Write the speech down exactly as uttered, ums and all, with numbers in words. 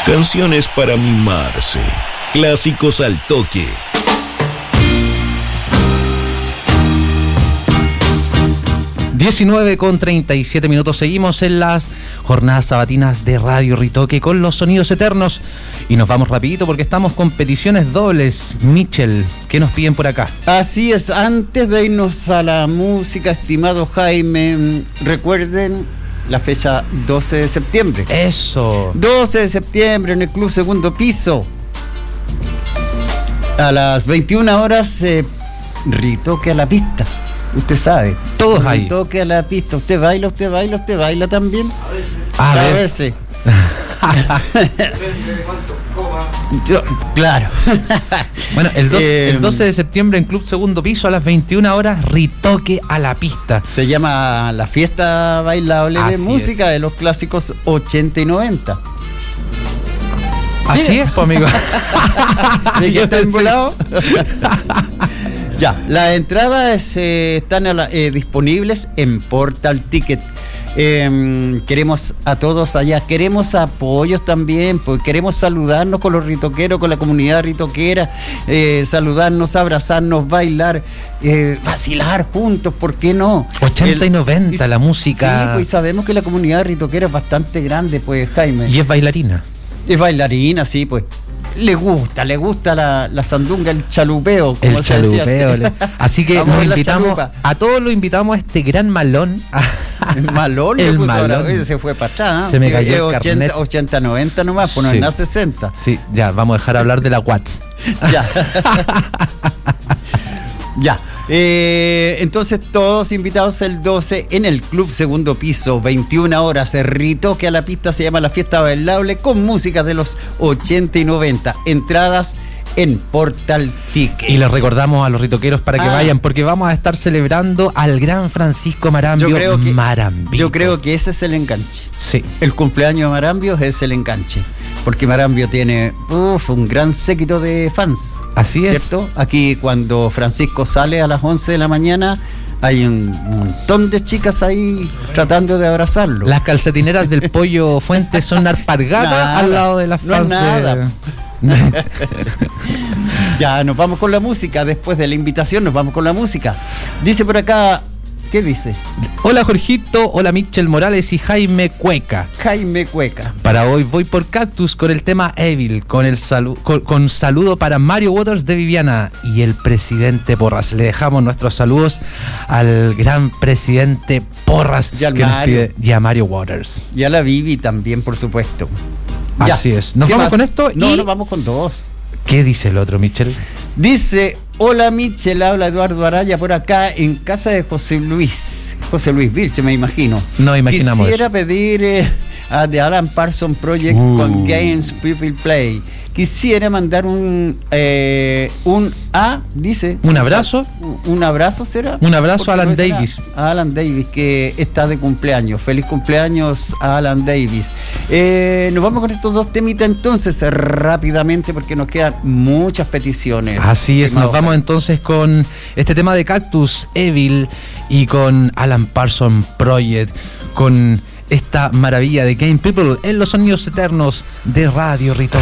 Canciones para mimarse. Clásicos al toque. diecinueve con treinta y siete minutos. Seguimos en las jornadas sabatinas de Radio Ritoque con los sonidos eternos. Y nos vamos rapidito porque estamos con peticiones dobles. Michel, ¿qué nos piden por acá? Así es, antes de irnos a la música, estimado Jaime, recuerden la fecha doce de septiembre. Eso. doce de septiembre en el Club Segundo Piso. A las veintiuna horas, eh, Ritoque a la pista. Usted sabe. Todos ahí. Ritoque a la pista. Usted baila, usted baila, usted baila también. A veces. A, a ver. veces. Yo, claro. Bueno, el doce, eh, el doce de septiembre en Club Segundo Piso a las veintiuna horas, Ritoque a la pista. Se llama la fiesta bailable Así de música es. de los clásicos ochenta y noventa. Así ¿Sí? es, pues, amigo. ¿De qué Yo está pensé- embolado? Ya, las entradas eh, están a la- eh, disponibles en Portal Ticket. Eh, queremos a todos allá, queremos apoyos también, pues queremos saludarnos con los ritoqueros, con la comunidad ritoquera, eh, saludarnos, abrazarnos, bailar, eh, vacilar juntos, ¿por qué no? ochenta y noventa, y- la música. Sí, pues y sabemos que la comunidad ritoquera es bastante grande, pues Jaime. Y es bailarina. Es bailarina, sí, pues. Le gusta, le gusta la, la sandunga, el chalupeo. Como El se decía. chalupeo. le- Así que Vamos nos en la invitamos, chalupa. a todos los invitamos a este gran malón. El malón le El puso ahora, malón. oye, se fue para atrás. ¿eh? Se me Sí, cayó es el ochenta, carnet. ochenta, noventa nomás, pues no Sí. es nada sesenta. Sí, ya, vamos a dejar hablar de la Watts. Ya. Ya. Eh, entonces todos invitados el doce en el Club Segundo Piso, veintiuna horas, el Ritoque a la pista, se llama la fiesta bailable con música de los ochenta y noventa. Entradas en Portal Ticket. Y les recordamos a los ritoqueros para que Ah. vayan, porque vamos a estar celebrando al gran Francisco Marambio Yo creo que- Marambito. Yo creo que ese es el enganche. Sí. El cumpleaños de Marambio es el enganche. Porque Marambio tiene uf, un gran séquito de fans. Así es. ¿Cierto? Aquí cuando Francisco sale a las once de la mañana, hay un montón de chicas ahí tratando de abrazarlo. Las calcetineras del Pollo Fuentes son alpargatas Nada, al lado de las no es fans de- nada. Ya, nos vamos con la música. Después de la invitación, nos vamos con la música. Dice por acá, ¿qué dice? Hola Jorgito, hola Michel Morales y Jaime Cueca. Jaime Cueca. Para hoy voy por Cactus con el tema Evil, con el salu- con, con saludo para Mario Waters de Viviana y el presidente Porras. Le dejamos nuestros saludos al gran presidente Porras Y al que nos Mario. pide- y a Mario Waters. Y a la Vivi también, por supuesto. Así es. ¿Nos ¿Qué vamos más? con esto? No, Y- nos vamos con dos. ¿Qué dice el otro, Michel? Dice, hola Michel, habla Eduardo Araya por acá en casa de José Luis. José Luis Vilche, me imagino. No imaginamos Quisiera pedir eh, a The Alan Parsons Project Uh. con Games People Play. Quisiera mandar un eh, un A, dice. ¿Un abrazo? Un, un abrazo será. Un abrazo Porque a Alan no será Davis. A Alan Davis, que está de cumpleaños. Feliz cumpleaños a Alan Davis. Eh, nos vamos con estos dos temitas entonces rápidamente porque nos quedan muchas peticiones. Así es, estimado nos vamos Jaime. entonces con este tema de Cactus, Evil, y con Alan Parsons Project, con esta maravilla de Game People en los sonidos eternos de Radio Ritoque.